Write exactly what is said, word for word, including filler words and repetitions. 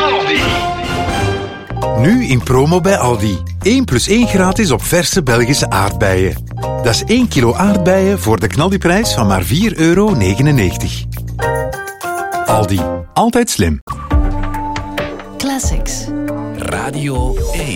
Aldi. Nu in promo bij Aldi. één plus één gratis op verse Belgische aardbeien. Dat is één kilo aardbeien voor de knaldiprijs van maar vier euro negenennegentig. Aldi. Altijd slim. Classics. Radio één.